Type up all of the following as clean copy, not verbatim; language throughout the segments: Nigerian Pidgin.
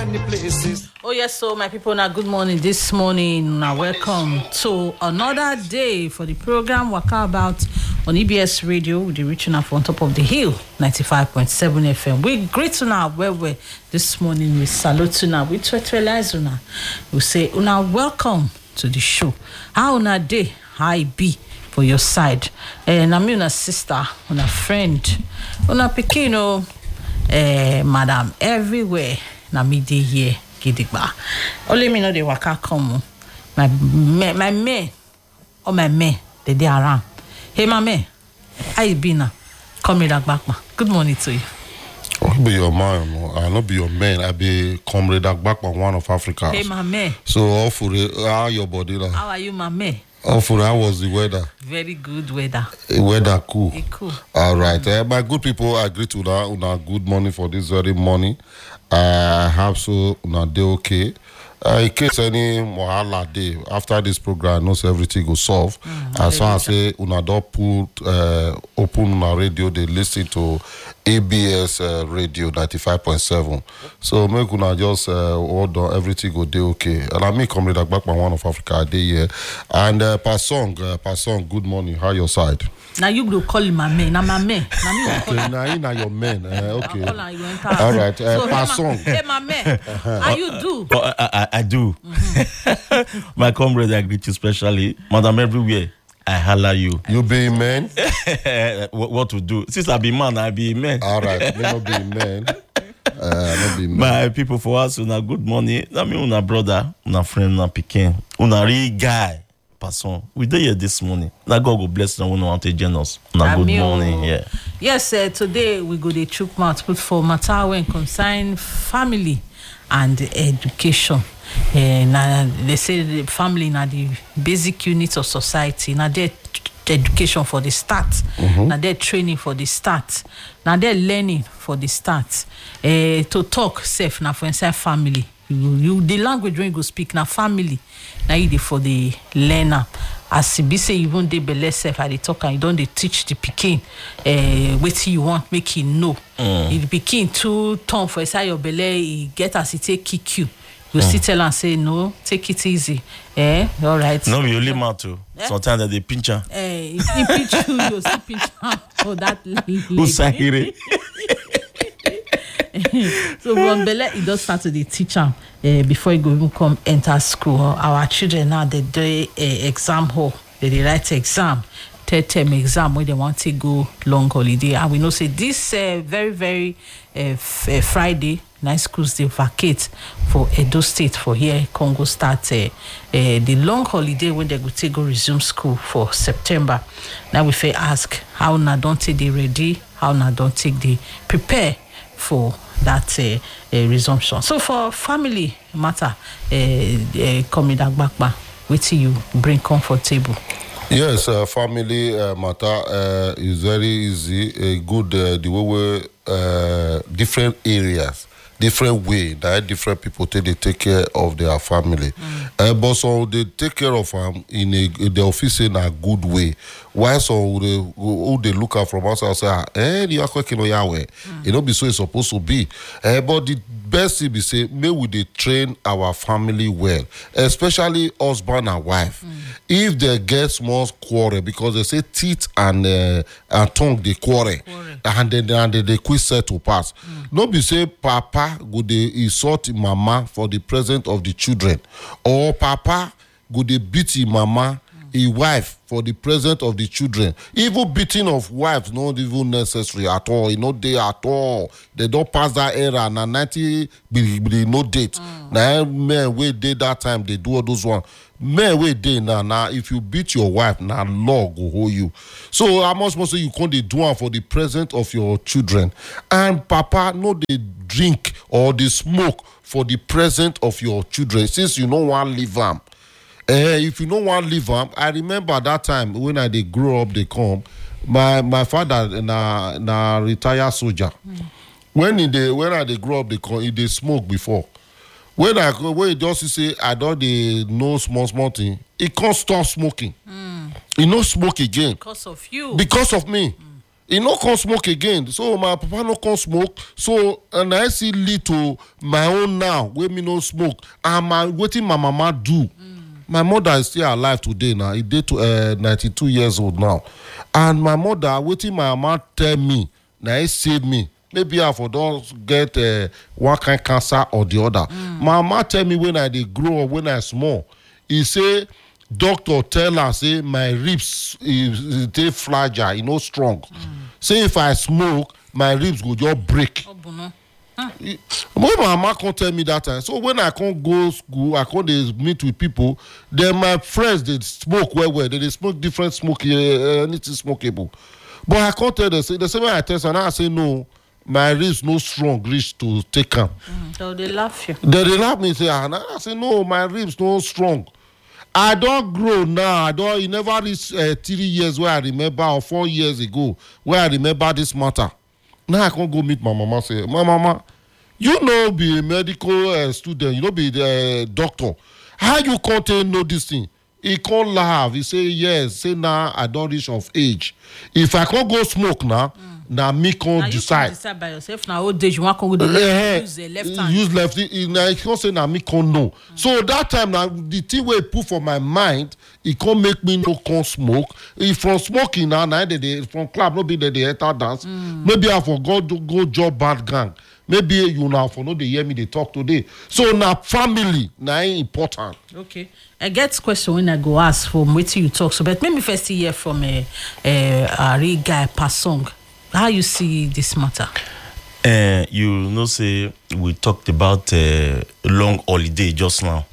many places. Oh yes, so my people, now good morning. This morning, now welcome to another day for the program Waka About on EBS Radio with the reaching up on top of the hill, 95.7 FM. We greet now where we this morning. We salute now. We realize now. We say una welcome to the show. How una day? How it be for your side? And I'm una sister, una friend, una pekino, madam everywhere. Na me dey here. Gidigba. Only me know the waka come. My men, or my men, they around. Hey, my man, how you been now? Comrade Agbakpa. Good morning to you. I'll be your man. I'll not be your man. I'll be Comrade Agbakpa, one of Africa. Hey, my man. So, how your body? How are you, my man? How was the weather? Very good weather. Weather cool. Cool. All right. My good people, I agree to una good morning for this very morning. I hope so una day okay. In case any wahala day after this program, knows everything go solve. As far as say una don't put open una radio, they listen to ABS radio 95.7. So make una just hold on, everything go day okay. And I mean Comrade Agbakpa, one of Africa, day here. And Pasong, good morning. How your side? Now you go call him my man. Now my man. Now me go call him. Now your man. Okay. I'll call him, you enter. All right. So, Pasong. Hey, my man. How you do? I do. My comrade, I greet you specially. Madam, everywhere, I holler you. You be a man? What to do? Since I be man, I be a man. All right. Me not be a man. Not be a man. My people for us, una good morning. I mean, una brother, una friend, una pikin, una real guy. Person. We dey here this morning. That God will bless them when we want to join us. Una good morning. Yeah. Yes, today we go the chook mouth put for matter when concern family and education. Now they say the family na the basic unit of society. Now they education for the start. Now they training for the start. Now they learning for the start. To talk safe now for inside family. You the language when you go speak now family. Now you for the learner. As be say you won't dey belle self at the talk and you don't dey teach the pikin what you want make him know. If the pikin too turn for inside your belly, he get as he take kick you. You still tell and say no, take it easy. All right. No, we only matter. Sometimes they pinch her. If he pinch you still pinch her for that lady. So from Bele, he does start to the teacher before he go even come enter school. Our children now they do exam hall. They write exam, third term exam where they want to go long holiday. And we know say this very Friday, nice schools they vacate for Edo State for here. Congo start the long holiday when they go take go resume school for September. Now we say ask how now don't take they ready, how now don't take they prepare for that resumption. So for family matter, Comrade Agbakpa, what you bring comfortable? Yes, family matter is very easy. Good the way different areas, different way that different people take care of their family. But so they take care of them in the office in a good way. Why so they look at from outside and say, you are working on your way. It don't be so it's supposed to be. But the best thing be say, may we they train our family well, especially husband and wife. If they get small quarrel, because they say teeth and tongue they quarrel. And then they quit set to pass. Don't be say papa go they insult mama for the presence of the children, or papa go they beat his mama, his wife for the presence of the children. Even beating of wives not even necessary at all. You know they at all. They don't pass that era. Now 90 be no date. Now men we did that time they do all those one. Men we did now if you beat your wife now law go hold you. So I must say you can't do one for the presence of your children. And papa no they drink or they smoke for the presence of your children since you don't want to leave them. If you don't want to leave them, I remember that time when I they grow up, they come. My father na retired soldier. When I they grow up, they smoke before. When he just say I don't they know small thing, he can't stop smoking. He no smoke again because of you. Because of me. He no come smoke again. So my papa no come smoke. So and I see little my own now wey me no smoke. And wetin my mama do. My mother is still alive today now. He dey to 92 years old now. And my mother, wetin my mama tell me, na he save me. Maybe I for don't get one kind cancer or the other. My mama tell me when I dey grow up, when I small, he say doctor tell her say my ribs is dey fragile, e no strong. Say if I smoke, my ribs go just break. When my mama come tell me that time, so when I can't go school, I can't meet with people, then my friends they smoke well, they smoke different smoke, anything smokeable. But I can't tell them, the same way I test and I say no, my ribs no strong reach to take them. So they laugh you. Then they laugh me say, and I say no, my ribs no strong. I don't grow now. It never reach 3 years where I remember, or 4 years ago where I remember this matter. Now I can't go meet my mama. Say, my mama, you know, be a medical student. You know, be the doctor. How you can't know this thing? He can't laugh. He say yes. Say now I don't reach of age. If I can't go smoke now, now me can't decide. You decide by yourself. Now old age you want to go use the left hand. Use left. Now he can't say now me can't know. So that time now the thing where he put for my mind, it can't make me no can't smoke. If from smoking now they from club no be they enter dance. Maybe I forgot to go job bad gang. Maybe you now for no they hear me they talk today. So now family now important. Okay. I get question when I go ask for wetin you talk so, but maybe first hear from a real guy Pasong. How you see this matter? You know, say we talked about long holiday just now.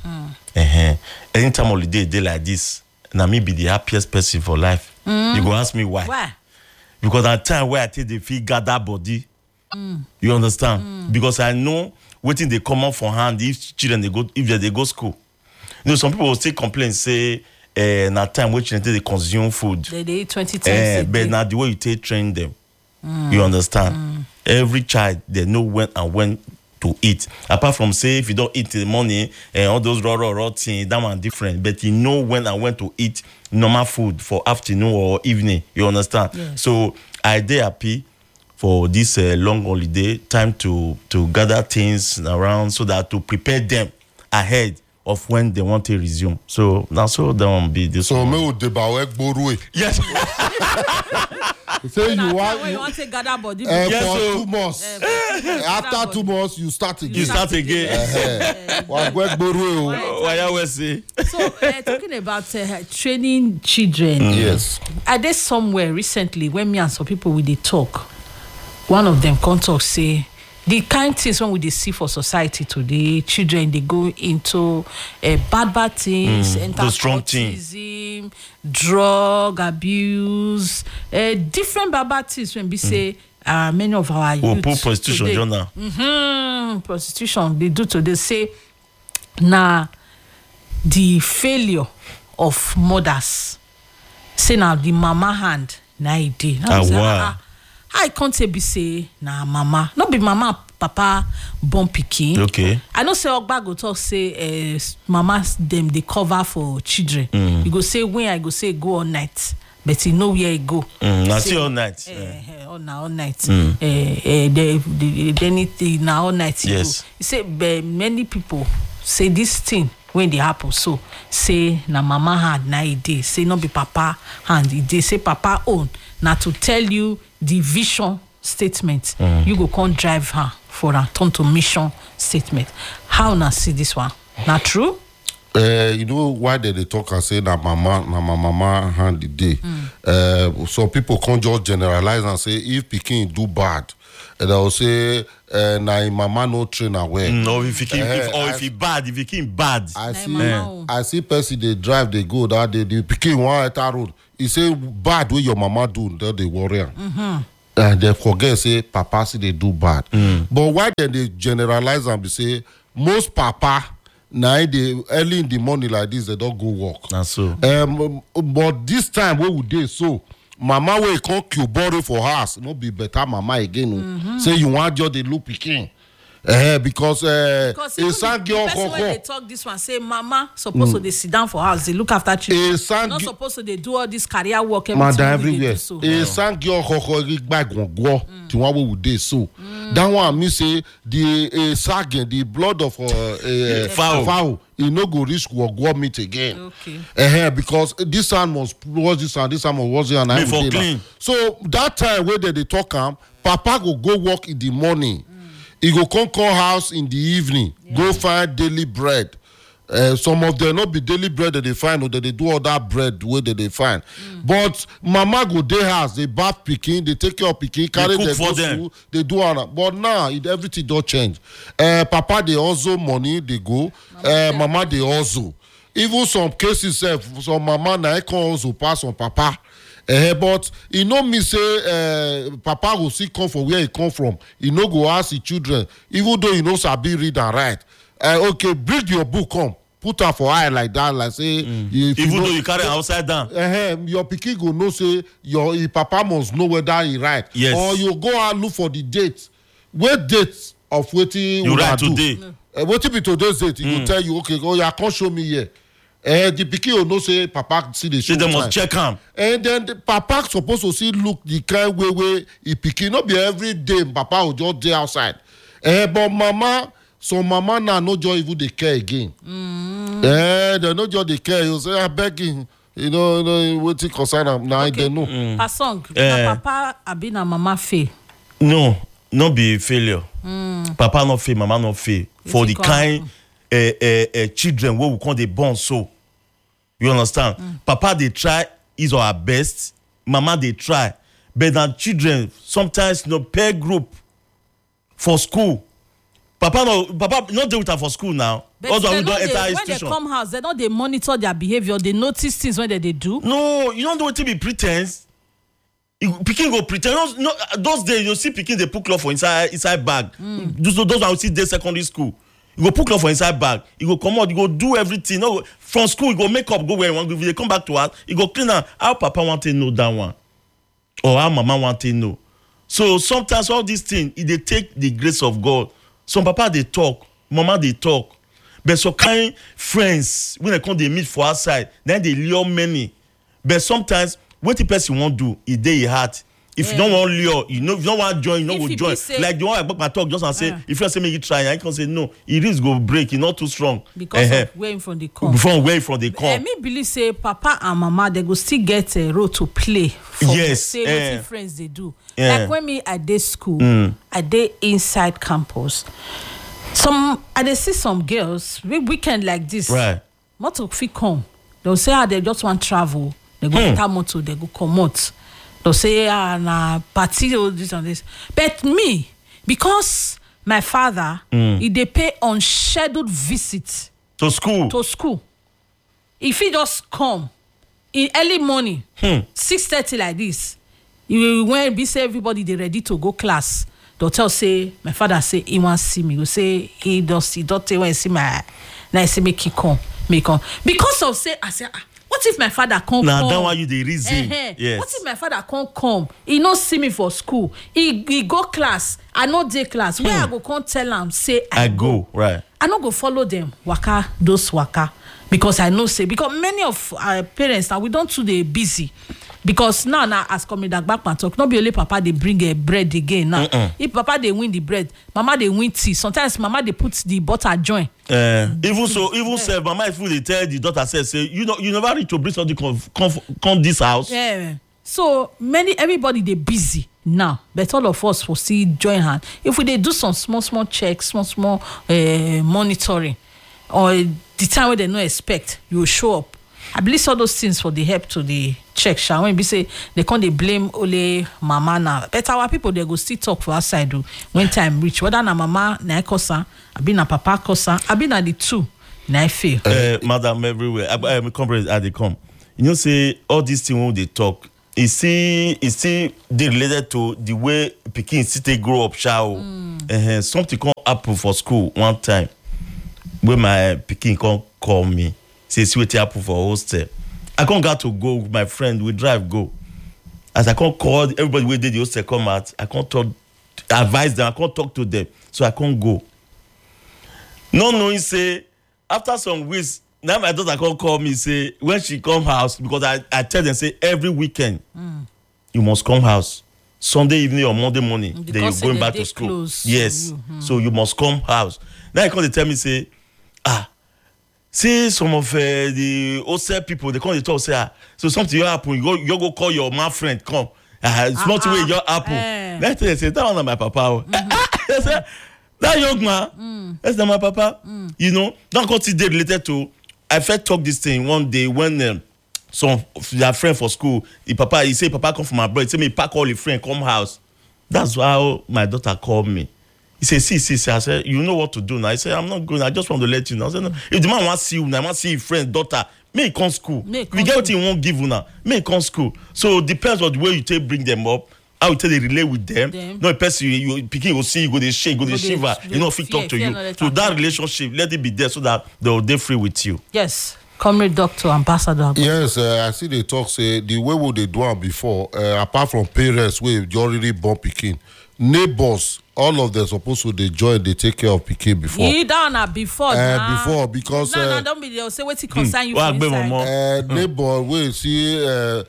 Anytime holiday day like this, na me be the happiest person for life. You go ask me why? Why? Because at time where I take the feel gather body. You understand? Because I know waiting they come out for hand if children they go school. You know, some people will still complain, say na time which they consume food. They eat 20 times. But now the way you take train them. You understand? Every child they know when and when to eat. Apart from say if you don't eat in the morning and all those raw things, that one different. But you know when and when to eat normal food for afternoon or evening. You understand? Yes. So I dey happy for this long holiday, time to gather things around so that to prepare them ahead of when they want to resume. So now so that won't be this. So me would debawek borue. Yes. Say you want to gather body. for 2 months. After 2 months, you start again. You start again. Why always say? So talking about training children. Yes. I did somewhere recently when me and some people we did talk. One of them come talk say the kind things when we dey see for society today, children they go into bad things, enter cultism, drug abuse, different bad things when we say many of our youth prostitution today. Prostitution they do today say now the failure of mothers. Say now the mama hand na e dey. Wow. I can't say na mama. Not be mama, papa born pikin. Okay. I know say Ogba go talk say mamas them they cover for children. You go say when I go say go all night, but you know where you go. I see all night. All night. They need now all night. Yes. You say many people say this thing when they happen. So say na mama hand na e dey. Say not be papa hand e dey. Say papa own. Now to tell you the vision statement, you go come drive her for a turn to mission statement. How na see this one? Not true? You know why they talk and say na mama hand the day. So people can't just generalize and say if pikin do bad, and they'll say na im mama no train her well. No, if he came bad. I see person they drive they go that they pikin one enter road. He say bad way your mama do, then they worry. And they forget say papa see they do bad. But why then they generalize and be say most papa now they early in the morning like this they don't go work. That's so. But this time where would they so mama will come kill borrow for house, no be better mama again. Say you want just the look pikin. Because because a sang the person when they talk this one say mama supposed to dey sit down for house, they look after children. Not supposed to dey do all this career work everywhere. A sang your koko bag on go to one we dey so. That one mean say the sagging the blood of fowl. He no go risk go meet again. Okay. Because this one must watch this one must watch it and I will clean. So that time where they talk papa go work in the morning. He go come house in the evening. Go find daily bread. Some of them not be daily bread that they find or that they do all that bread where they find. But mama go day house, they bath pikin, they take care of pikin, carry them go school, they do all that. But now everything don't change. Papa they also money they go. Mama they also. Even some cases some mama na can also pass on papa. But he no me say papa go see come from where he come from. He no go ask his children, even though he knows sabi read and write. Okay, bring your book come. Put her for eye like that, like say. Even though you carry upside down. Your pikin go know say your papa must know whether he right. Yes. Or you go and look for the date. What date of wetin you write today? Wetin be today's date? He go tell you, okay, go you come show me here. The pikin will know say papa see the show. They must check him. And then the papa supposed to see look the kind way he pikin not be every day papa will just dey outside. But mama. So mama now no just even dey care again. They no just dey care. You say I beg you, you know wetin concern am now they know. Pasong, na papa abi na mama fail? No, not be failure. Papa not fail, mama not fail. For the kind children wey we call dey born so. You understand? Papa dey try his or her best. Mama dey try. But na children sometimes pair group for school. Papa not deal with her for school now. But also, when they come house, they monitor their behavior. They notice things when they do. No, you don't know what to be pretense. Pikin go pretend. No, those days you see pikin they put cloth for inside bag. Those I see day secondary school. You go put cloth for inside bag. You go come out. You go do everything. No, from school you go make up. Go where you want. If they come back to us, you go clean up. How papa want to know that one, or how mama want to know. So sometimes all these things, they take the grace of God. Some papa they talk, mama they talk, but some kind friends when they come they meet for outside, then they lure many. But sometimes what the person won't do, is they heart. If you don't want lure, if you don't want join, you know go join. Like the one I my talk just and say, if you say make you try, I can say no, it is go break, it's not too strong. Because of where from the come. From where from the come. Me believe say papa and mama they go still get a role to play. For say what friends they do. Like when me at this school, I dey inside campus. I dey see some girls weekend like this. Right. Motor fit come. They'll say they just want travel. They go enter motor, they go come out. They'll say na party or this and this. But me, because my father, he dey pay unscheduled visit to school. If he just come in early morning, 6:30 like this. When we say everybody they ready to go class, they'll tell say my father say he wants see me. He say he don't when he see my now he say make come. Because of say I say what if my father can't come? Now that why you the reason. Yes. What if my father can't come? He not see me for school. He go class. I no day class. Where I go can't tell him say I go. Right. I not go follow them. Waka. Because I know say because many of our parents now we don't too they busy. Because now as coming back and talk, not be only papa they bring a bread again now. If papa they win the bread, mama they win tea. Sometimes mama they put the butter join. Even say mama if they tell the daughter say you never need to bring something come this house. Yeah. So everybody they busy now, but all of us will see join hand. If we they do some small checks, small monitoring, or the time where they no expect, you will show up. I believe all those things for the help to the check. When we say they can't they blame only mama now. But our people they go still talk for outside when time reach. Whether na mama na kosa, I be na papa kosa, I be na the two na fail. Madam everywhere. I comrade at the come. You know say all these things when they talk, it's still they related to the way pikin still they grow up something come happen for school one time when my pikin come call me. Say sweet apple for hostel. I can't got to go with my friend. We drive go. As I can't call everybody who did the hostel come out. I can't talk advise them, I can't talk to them, so I can't go. Not knowing, say, after some weeks, now my daughter can't call me, say, when she come house, because I tell them, say, every weekend, you must come house. Sunday evening or Monday morning, then you're going back to school. Yes. So you must come house. Now they come to tell me, say, see some of the OSEP people, they come to talk, say, so something happen, you go call your man friend, come. Small way your apple. Then they say, that one my papa. They say, that young man, that's not my papa. You know, don't consider related to, I first talk this thing one day when some their friend for school, he say, papa come from abroad, he say, me pack all your friend, come house. That's how my daughter called me. He said, see, I said, you know what to do now. I said, I'm not going, I just want to let you know. I said, no. If the man wants to see you now, I want to see your friend, daughter, may he come school. We get what he won't give you now. May he come school. So it depends on the way you take bring them up, how you tell they relate with them. No, a person you picking will see you, go they shake, go they shiver, you know, if he talk to you. So that relationship, let it be there so that they're free with you. Yes. Comrade Doctor, Ambassador. Yes, I see they talk, say, the way what they do it before, apart from parents, where you already born pikin, neighbors, all of them supposed to they join, they take care of pikin before. You down before now. Before, because... No, don't be there. Say what it concern you for inside. Neighbor, we see...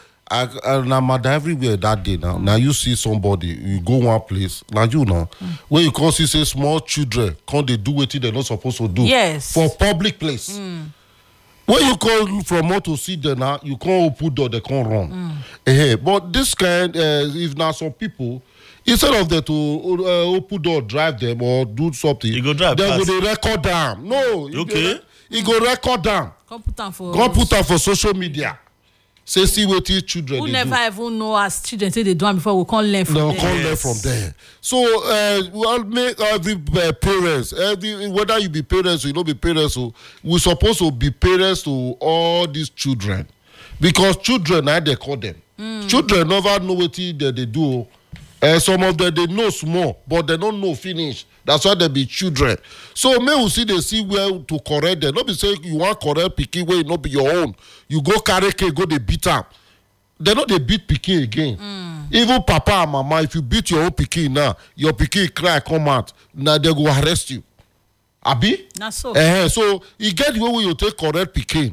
now mother everywhere that day now. Now you see somebody, you go one place, now you know, where you can see say small children, can they do what they're not supposed to do? Yes. For public place. When you call from more to see them now, you can't open door, they can't run. But this kind, if now some people, instead of them to open door, drive them or do something, you go drive they will record them. No, okay. You go record them. Come put them for social media. Say see what these children who they never do. Even know as children say they do before we can't learn from them. They can't learn from there. So we'll make every parents, whether you be parents or you don't be parents, so we're supposed to be parents to all these children, because children, they call them. Children never know what they do. Some of them they know small, but they don't know finish. That's why they be children. So may we see they see where to correct them. Not be saying you want correct pikin where it not be your own. You go carry cake, go they beat up. They know they beat pikin again. Even papa and mama, if you beat your own pikin now, your pikin cry come out. Now they go arrest you. Abi? That's so. So you get the way you take correct pikin.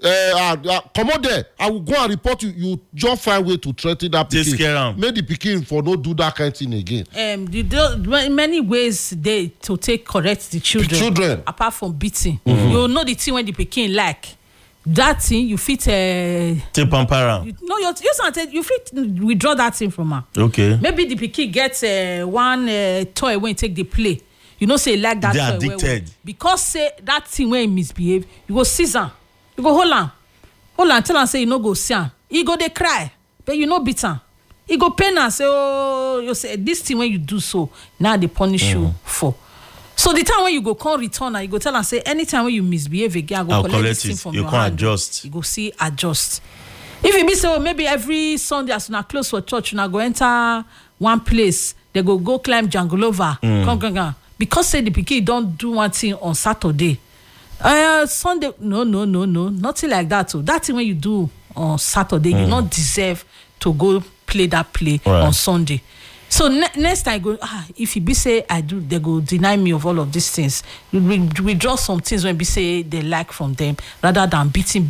Come on there. I will go and report you. You just find way to threaten that pikin. Make the pikin for not do that kind of thing again. Many ways they to take correct the children. Apart from beating, you know the thing when the pikin like that thing. You fit take pampara. No, you fit withdraw that thing from her. Okay. Maybe the pikin gets one toy when you take the play. You know say like that. They toy addicted because say that thing when he misbehave, you go seize am. You go hold on, tell am say you no go see am. He go dey cry, but you no beat am. He go pain am say, oh, you say this thing when you do so, now they punish you for. So the time when you go come return, you go tell am say anytime when you misbehave again, I go collect this thing from your hand. You can adjust. You go see adjust. If it be so, maybe every Sunday as una close for church, una go enter one place, they go climb Jangolova, come. Because say the pikin don't do one thing on Saturday. Sunday, no, nothing like that. So that thing when you do on Saturday, you not deserve to go play that play on Sunday. So next time I go, if you be say I do, they go deny me of all of these things. You withdraw some things when be say they like from them rather than beating.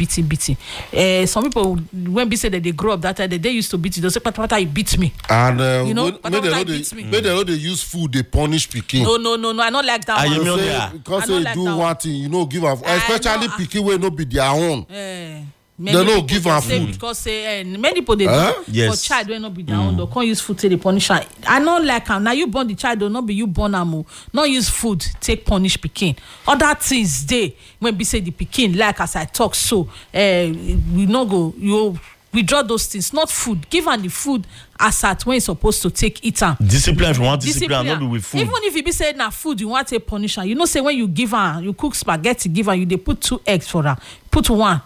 Some people when be say that they grow up that time they used to beat you. They say, "Pata, you beat me." And you know, they they use food, they punish pikin. No, I not like that one. Because they like do one thing, you know, give them, especially pikin will not be their own. They don't give her food because say many people they do for child will not be down. They can't use food to the punish. I not like am. Now you born the child, will not be you born am. Not use food take punish pikin. Other things they when be say the pikin like as I talk so we not go you withdraw those things. Not food. Give her the food as at when you're supposed to take it. Discipline if you want discipline, not be with food. Even if you be saying na food you want to punish her, you know say when you give her, you cook spaghetti, give her, you they put 2 eggs for her. Put 1.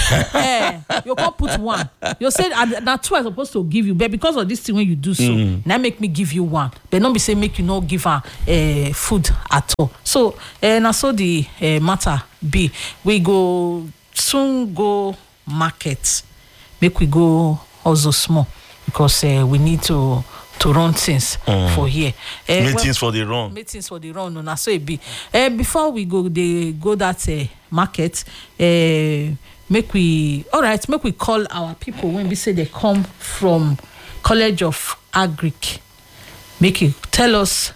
You can't put 1. You say na 2 I'm supposed to give you, but because of this thing when you do so, now make me give you 1. But not be say make you not give her food at all. So na so the matter be. We go soon go market. Make we go also small because we need to to run things for here. Meetings for the run. Meetings for the run, na so it be. Before we go, they go that market. Make we call our people when we say they come from College of Agric. Make you tell us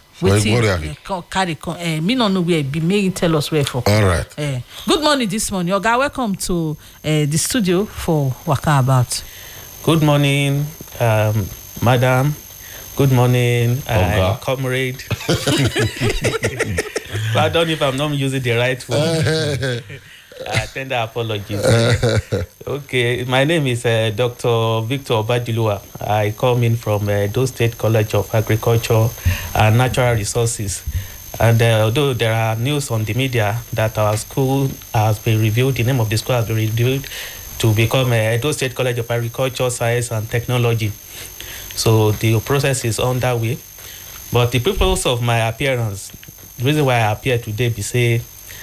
me no know where be. Make you tell us where for. All right. Good morning this morning. Oga, welcome to the studio for Waka About. Good morning, madam. Good morning, comrade. Pardon if I'm not using the right word. Tender apologies. Okay, my name is Dr. Victor Obadilua. I come in from Edo State College of Agriculture and Natural Resources. And although there are news on the media that our school has been reviewed, the name of the school has been reviewed to become Edo State College of Agriculture, Science and Technology. So the process is underway. But the purpose of my appearance, the reason why I appear today, be say,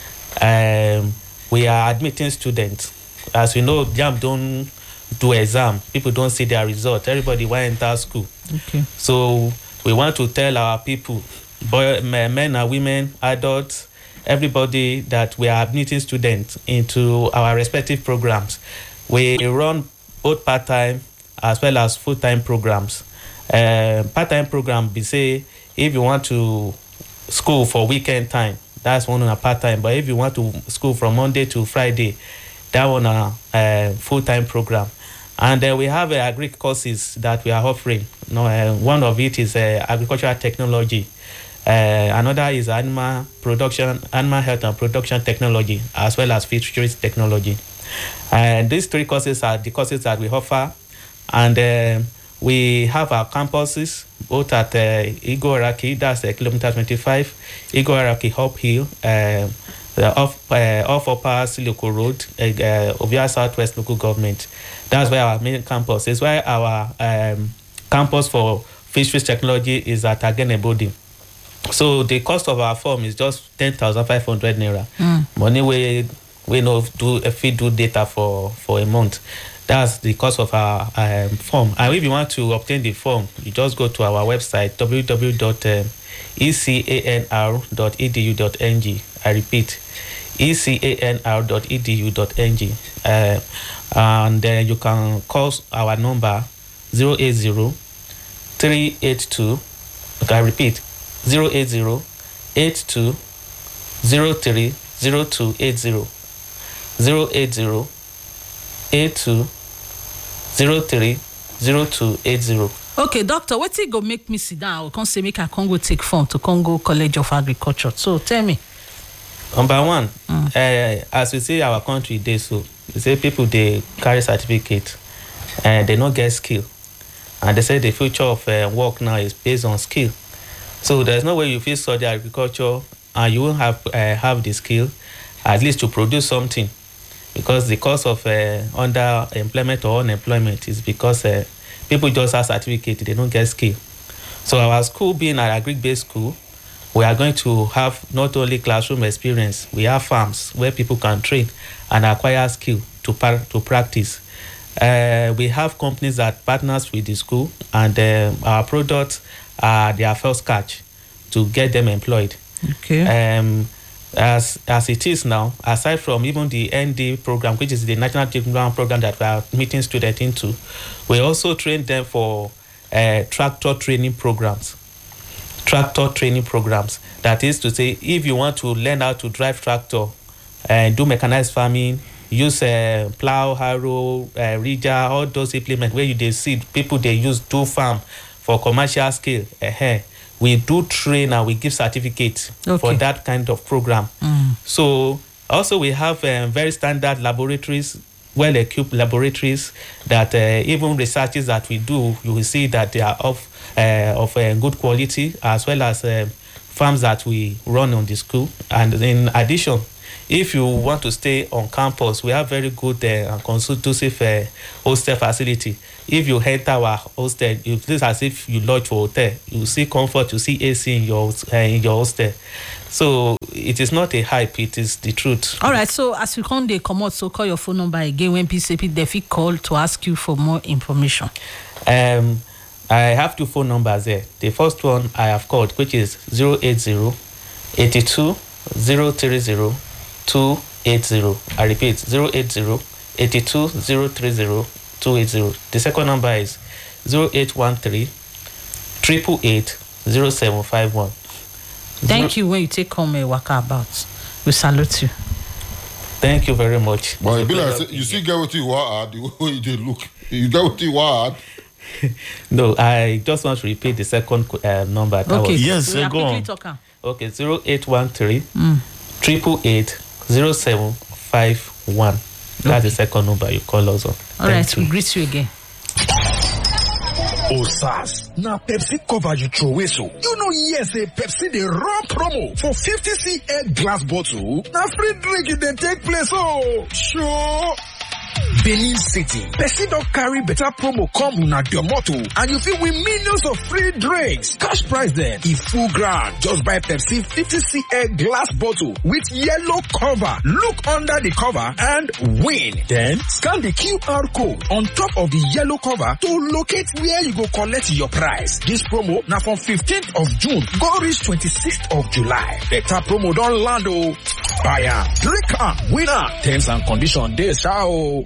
we are admitting students. As you know, JAMB don't do exam. People don't see their result. Everybody want to enter school. Okay. So we want to tell our people, men and women, adults, everybody, that we are admitting students into our respective programs. We run both part-time as well as full-time programs. Part-time program, we say, if you want to school for weekend time, that's one on a part-time. But if you want to school from Monday to Friday, that one on a full-time program. And we have agric courses that we are offering. One of it is agricultural technology. Another is animal health and production technology, as well as fisheries technology. And these three courses are the courses that we offer. And we have our campuses both at Igoraki, that's kilometer 25, Igoraki Up Hill, off Upper Siloko Road, Ovia Southwest Local Government. That's where our main campus is. Where our campus for fisheries technology is at Agenebodi. So the cost of our form is just 10,500 naira. Money we know do data for a month. That's the cost of our form. And if you want to obtain the form, you just go to our website, www.ecanr.edu.ng. I repeat, ecanr.edu.ng. And then you can call our number 080-382. I repeat, 080-8203-0280. 080-8203-0280. Okay, doctor, what's it go make me sit down? I can't say make I can go take form to Congo College of Agriculture. So tell me. Number one, as we see our country they so we say people they carry certificate and they don't get skill. And they say the future of work now is based on skill. So there's no way you feel study agriculture and you won't have the skill at least to produce something. Because the cause of underemployment or unemployment is because people just have certificate, they don't get skill. So our school being an agric-based school, we are going to have not only classroom experience, we have farms where people can train and acquire skill to practice. We have companies that partners with the school, and our products are their first catch to get them employed. Okay. As it is now, aside from even the ND program, which is the National Development Program that we are meeting students into, we also train them for tractor training programs. That is to say, if you want to learn how to drive tractor and do mechanized farming, use plow, harrow, ridger, all those implements where they see people they use do farm for commercial scale. We do train and we give certificates for that kind of program. So also we have very standard laboratories, well-equipped laboratories that even researches that we do, you will see that they are of good quality, as well as farms that we run on the school. And in addition, if you want to stay on campus, we have very good and conducive hostel facility. If you enter our hostel, it is as if you lodge for hotel. You see comfort, you see AC in your hostel. So it is not a hype, it is the truth. All right, so as you come, they come out, so call your phone number again when PCP they call to ask you for more information. I have 2 phone numbers there. The first one I have called, which is 080 82 030 280. I repeat, 080 82 030 280. The second number is 0813 888 0751. Thank you when you take home a waka about. We salute you. Thank you very much. But it be like, you still get what you want, the way you dey look. You get what you want. No, I just want to repeat the second number. That Okay, was, Yes, we are go quickly on. talking. okay, 0813 888 0751. That's the second number you call us on. All right, we greet you again. Osas, now Pepsi cover you throw away so. You know yes, a Pepsi they run promo for 50cl glass bottle. Now free drink it then take place. Oh, sure. Benin City, Pepsi don't carry better promo come una your motto, and you feel win millions of free drinks. Cash prize then, if full grand. Just buy Pepsi 50cl glass bottle with yellow cover. Look under the cover and win. Then scan the QR code on top of the yellow cover to locate where you go collect your prize. This promo now from 15th of June go reach 26th of July. Better promo don't land oh. Buy am, drink am, win am. Terms and conditions dey sha oh.